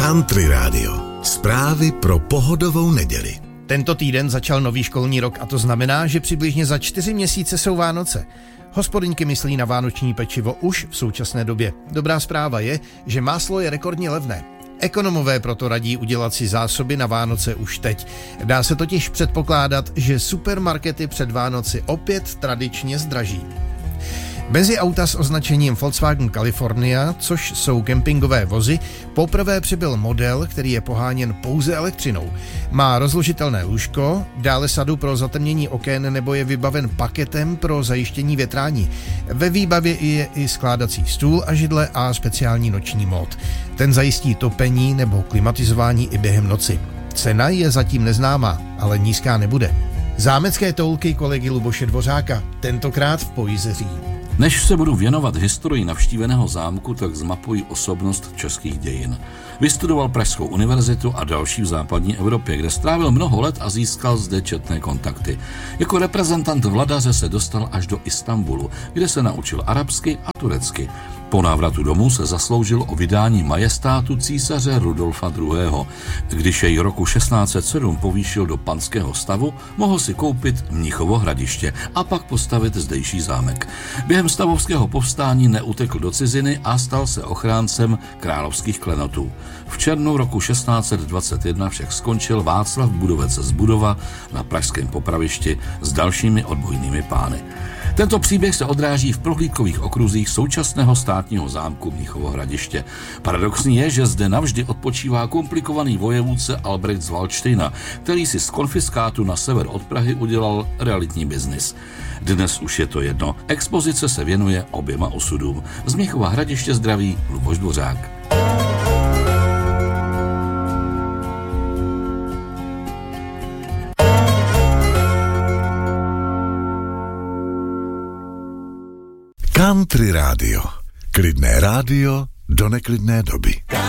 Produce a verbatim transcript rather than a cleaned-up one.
Country Radio. Zprávy pro pohodovou neděli. Tento týden začal nový školní rok a to znamená, že přibližně za čtyři měsíce jsou Vánoce. Hospodyňky myslí na vánoční pečivo už v současné době. Dobrá zpráva je, že máslo je rekordně levné. Ekonomové proto radí udělat si zásoby na Vánoce už teď. Dá se totiž předpokládat, že supermarkety před Vánoci opět tradičně zdraží. Mezi auta s označením Volkswagen California, což jsou kempingové vozy, poprvé přibyl model, který je poháněn pouze elektřinou. Má rozložitelné lůžko, dále sadu pro zatemnění oken nebo je vybaven paketem pro zajištění větrání. Ve výbavě je i skládací stůl a židle a speciální noční mód. Ten zajistí topení nebo klimatizování i během noci. Cena je zatím neznámá, ale nízká nebude. Zámecké toulky kolegy Luboše Dvořáka, tentokrát v Pojizeří. Než se budu věnovat historii navštíveného zámku, tak zmapuji osobnost českých dějin. Vystudoval Pražskou univerzitu a další v západní Evropě, kde strávil mnoho let a získal zde četné kontakty. Jako reprezentant vladaře se dostal až do Istanbulu, kde se naučil arabsky a turecky. Po návratu domů se zasloužil o vydání majestátu císaře Rudolfa druhého. Když jej roku šestnáct set sedm povýšil do panského stavu, mohl si koupit Mnichovo hradiště a pak postavit zdejší zámek. Během stavovského povstání neutekl do ciziny a stal se ochráncem královských klenotů. V červnu roku šestnáct set dvacet jedna však skončil Václav Budovec z Budova na pražském popravišti s dalšími odbojnými pány. Tento příběh se odráží v prohlídkových okruzích současného státního zámku Mnichovo hradiště. Paradoxní je, že zde navždy odpočívá komplikovaný vojevůdce Albrecht z Valdštejna, který si z konfiskátu na sever od Prahy udělal realitní biznis. Dnes už je to jedno. Expozice se věnuje oběma osudům. Z Mnichova hradiště zdraví Luboš Dvořák. Country Radio. Klidné rádio do neklidné doby.